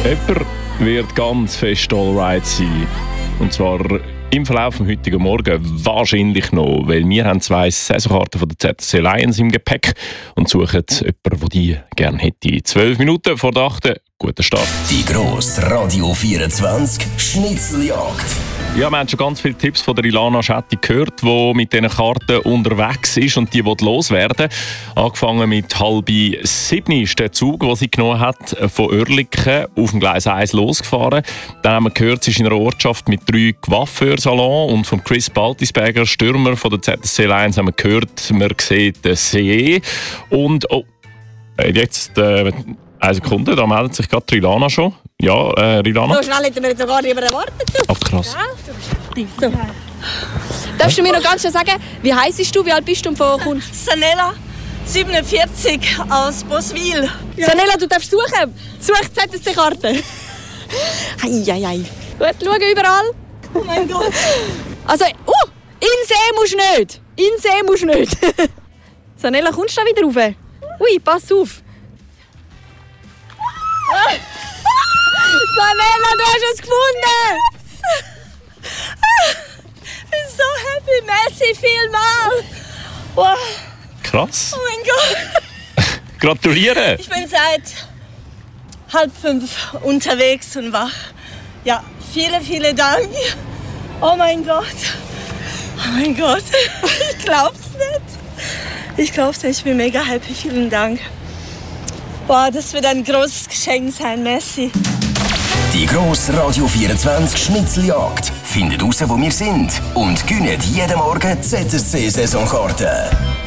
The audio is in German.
Jemand wird ganz fest allright sein. Und zwar im Verlauf des heutigen Morgen wahrscheinlich noch, weil wir haben 2 Saisonkarten von der ZSC Lions im Gepäck und suchen jemanden, der die gerne hätte. 12 Minuten vor der 8. Guter Start. Die grosse Radio 24 Schnitzeljagd. Ja, wir haben schon ganz viele Tipps von der Ilana Schetti gehört, die mit diesen Karten unterwegs ist und die loswerden. Angefangen mit 6:30 ist der Zug, den sie genommen hat, von Oerlikon auf dem Gleis 1 losgefahren. Dann haben wir gehört, sie ist in einer Ortschaft mit 3 Coiffeursalons und von Chris Baltisberger, Stürmer von der ZSC Lions, haben wir gehört, man sieht den See. Und jetzt... eine Sekunde, da meldet sich gerade Rilana schon. Ja, Rilana? So schnell hätten wir jetzt noch gar nicht erwartet. Ach, krass. So. Darfst du mir noch ganz schnell sagen, wie heisst du, wie alt bist du und von kommst? Sanella, 47, aus Boswil. Ja. Sanella, du darfst suchen. Such die ZSC-Karte. Eieiei. Gut, schau überall. Oh mein Gott. Also, in See musst du nicht. In See musst du nicht. Sanella, kommst du da wieder rauf? Ui, pass auf. Sanella, du hast es gefunden! Ich bin so happy, merci vielmals. Wow. Krass. Oh mein Gott. Gratuliere! Ich bin seit 4:30 unterwegs und wach. Ja, vielen Dank. Oh mein Gott. Oh mein Gott. Ich glaub's nicht. Ich bin mega happy. Vielen Dank. Boah, das wird ein großes Geschenk sein. Merci. Die grosse Radio 24 Schnitzeljagd. Findet raus, wo wir sind und gönnt jeden Morgen ZSC-Saisonkarten.